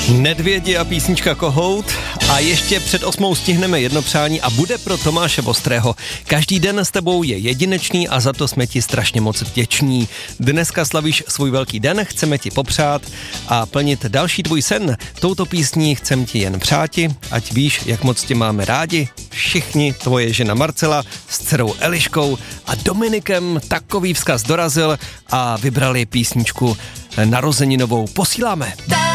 Nedvědi a písnička Kohout a ještě před 8 stihneme jedno přání a bude pro Tomáše Vostrého. Každý den s tebou je jedinečný a za to jsme ti strašně moc vděční. Dneska slavíš svůj velký den, chceme ti popřát a plnit další tvůj sen. Touto písní chcem ti jen přáti, ať víš, jak moc tě máme rádi. Všichni, tvoje žena Marcela s dcerou Eliškou a Dominikem takový vzkaz dorazil a vybrali písničku narozeninovou. Posíláme.